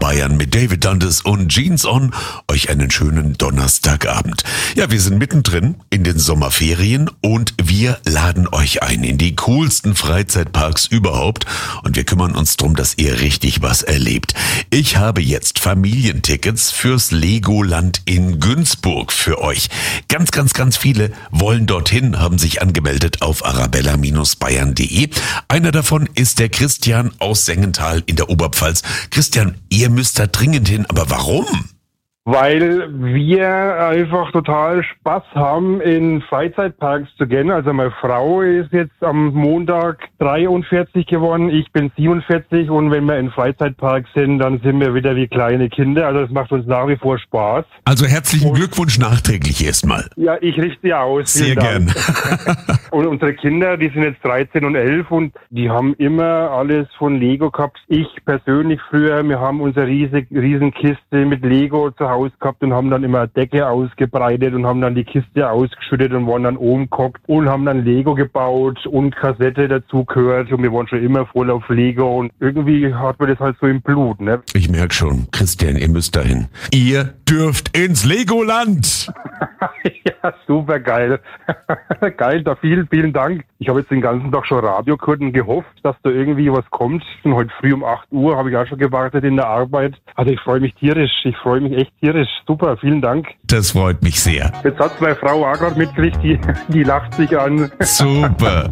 Bayern mit David Dundas und Jeans On euch einen schönen Donnerstagabend. Ja, wir sind mittendrin in den Sommerferien und wir laden euch ein in die coolsten Freizeitparks überhaupt und wir kümmern uns darum, dass ihr richtig was erlebt. Ich habe jetzt Familientickets fürs Legoland in Günzburg für euch. Ganz viele wollen dorthin, haben sich angemeldet auf arabella-bayern.de. Einer davon ist der Christian aus Sengenthal in der Oberpfalz. Christian, ihr müsst da dringend hin, aber warum? Weil wir einfach total Spaß haben, in Freizeitparks zu gehen. Also meine Frau ist jetzt am Montag 43 geworden, ich bin 47 und wenn wir in Freizeitparks sind, dann sind wir wieder wie kleine Kinder. Also das macht uns nach wie vor Spaß. Also herzlichen Glückwunsch nachträglich erstmal. Ja, ich richte aus. Sehr gern. Und unsere Kinder, die sind jetzt 13 und 11 und die haben immer alles von Lego gehabt. Ich persönlich früher, wir haben unsere riesen Kiste mit Lego zu Hause gehabt und haben dann immer eine Decke ausgebreitet und haben dann die Kiste ausgeschüttet und waren dann oben gehockt und haben dann Lego gebaut und Kassette dazu gehört und wir waren schon immer voll auf Lego und irgendwie hat man das halt so im Blut, ne? Ich merke schon, Christian, ihr müsst dahin. Ihr dürft ins Legoland! Ja, super geil. Geil, da vielen Dank. Ich habe jetzt den ganzen Tag schon Radio gehört und gehofft, dass da irgendwie was kommt. Und heute früh um 8 Uhr habe ich auch schon gewartet in der Arbeit. Also ich freue mich tierisch. Ich freue mich echt tierisch. Super, vielen Dank. Das freut mich sehr. Jetzt hat meine Frau auch gerade mitgekriegt, die lacht sich an. Super.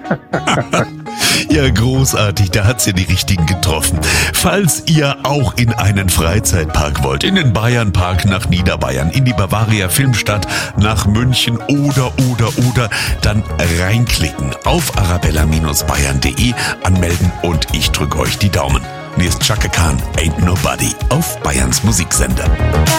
Ja, großartig, da hat sie die Richtigen getroffen. Falls ihr auch in einen Freizeitpark wollt, in den Bayernpark nach Niederbayern, in die Bavaria Filmstadt nach München oder, dann reinklicken auf arabella-bayern.de, anmelden und ich drücke euch die Daumen. Hier ist Chaka Khan, Ain't Nobody auf Bayerns Musiksender.